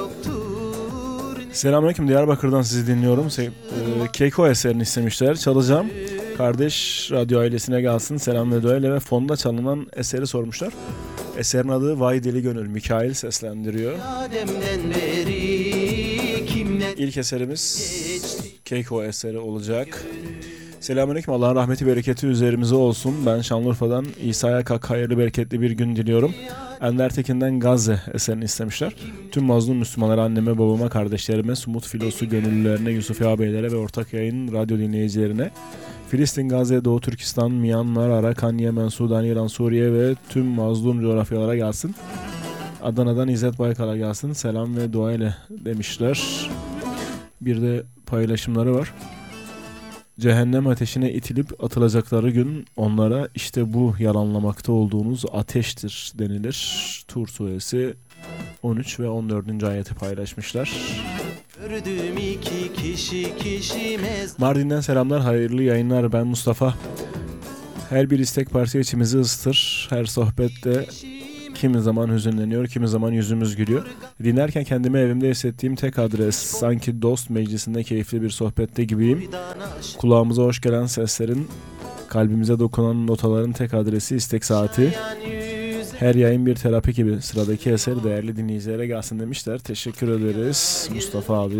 Selamünaleyküm, Diyarbakır'dan sizi dinliyorum. Keiko eserini istemişler. Çalacağım. Kardeş radyo ailesine gelsin. Selam ve dua ve fonda çalınan eseri sormuşlar. Eserin adı Vay Deli Gönül. Mikail seslendiriyor. İlk eserimiz Keiko eseri olacak. Selamünaleyküm. Allah'ın rahmeti bereketi üzerimize olsun. Ben Şanlıurfa'dan İsa'ya kalk, hayırlı bereketli bir gün diliyorum. Ender Tekin'den Gazze eserini istemişler. Tüm mazlum Müslümanlara, anneme, babama, kardeşlerime, Sumut Filosu gönüllülerine, Yusuf ağabeylere ve ortak yayın radyo dinleyicilerine, Filistin, Gazze, Doğu Türkistan, Myanmar, Arakan, Yemen, Sudan, İran, Suriye ve tüm mazlum coğrafyalara gelsin. Adana'dan İzzet Baykal'a gelsin. Selam ve dua ile demişler. Bir de paylaşımları var. Cehennem ateşine itilip atılacakları gün onlara işte bu yalanlamakta olduğunuz ateştir denilir. Tur suresi 13 ve 14. ayeti paylaşmışlar. Mardin'den selamlar, hayırlı yayınlar. Ben Mustafa. Her bir istek parça içimizi ısıtır. Her sohbette kimi zaman hüzünleniyor, kimi zaman yüzümüz gülüyor. Dinlerken kendimi evimde hissettiğim tek adres. Sanki dost meclisinde keyifli bir sohbette gibiyim. Kulağımıza hoş gelen seslerin, kalbimize dokunan notaların tek adresi istek saati. Her yayın bir terapi gibi. Sıradaki eser değerli dinleyicilere gelsin demişler. Teşekkür ederiz Mustafa abi.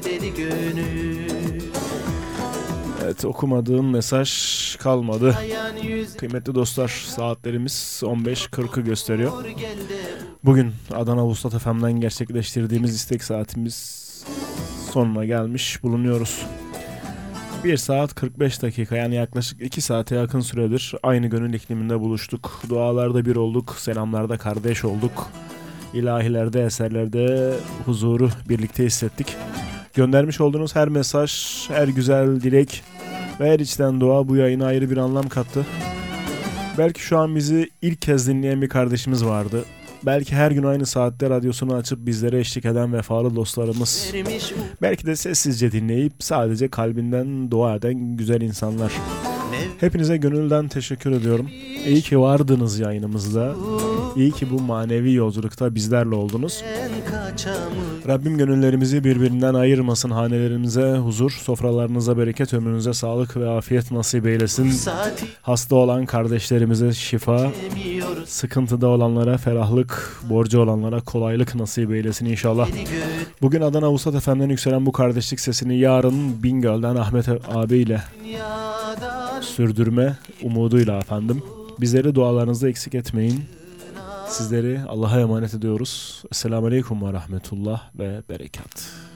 Evet, okumadığım mesaj kalmadı. Kıymetli dostlar, saatlerimiz 15.40'ı gösteriyor. Bugün Adana Vuslat FM'den gerçekleştirdiğimiz istek saatimiz sonuna gelmiş bulunuyoruz. 1 saat 45 dakika, yani yaklaşık 2 saate yakın süredir aynı gönül ikliminde buluştuk. Dualarda bir olduk, selamlarda kardeş olduk. İlahilerde, eserlerde huzuru birlikte hissettik. Göndermiş olduğunuz her mesaj, her güzel dilek ve her içten dua bu yayına ayrı bir anlam kattı. Belki şu an bizi ilk kez dinleyen bir kardeşimiz vardı. Belki her gün aynı saatte radyosunu açıp bizlere eşlik eden vefalı dostlarımız. Belki de sessizce dinleyip sadece kalbinden dua eden güzel insanlar. Hepinize gönülden teşekkür ediyorum. İyi ki vardınız yayınımızda. İyi ki bu manevi yolculukta bizlerle oldunuz. Rabbim gönüllerimizi birbirinden ayırmasın. Hanelerimize huzur, sofralarınıza bereket, ömrünüze sağlık ve afiyet nasip eylesin. Hasta olan kardeşlerimize şifa, sıkıntıda olanlara ferahlık, borcu olanlara kolaylık nasip eylesin inşallah. Bugün Adana Vuslat FM'den yükselen bu kardeşlik sesini yarın Bingöl'den Ahmet abiyle sürdürme umuduyla efendim. Bizleri dualarınızda eksik etmeyin. Sizleri Allah'a emanet ediyoruz. Esselamu Aleyküm ve Rahmetullah ve Berekat.